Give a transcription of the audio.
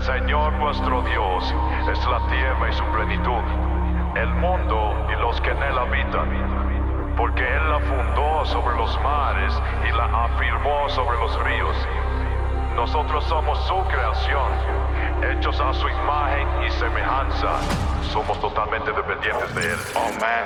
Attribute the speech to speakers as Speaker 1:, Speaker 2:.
Speaker 1: Señor vuestro Dios es la tierra y su plenitud, el mundo y los que en él habitan, porque Él la fundó sobre los mares y la afirmó sobre los ríos. Nosotros somos su creación, hechos a su imagen y semejanza. Somos totalmente dependientes de Él.
Speaker 2: Oh man.